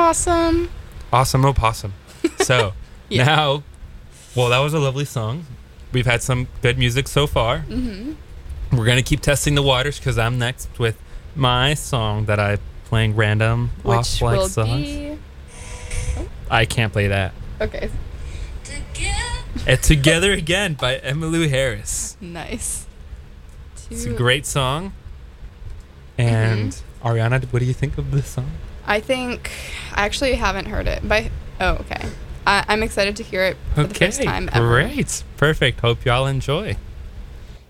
Awesome. Awesome opossum. So Yeah. now, well, that was a lovely song. We've had some good music so far. Mm-hmm. We're going to keep testing the waters because I'm next with my song that I'm playing random Which off like will songs. be... I can't play that. Okay. Together Again by Emmylou Harris. Nice. It's a great song. And Ariana, what do you think of this song? I actually haven't heard it. Okay. I'm excited to hear it for the first time ever. Great. Perfect. Hope y'all enjoy.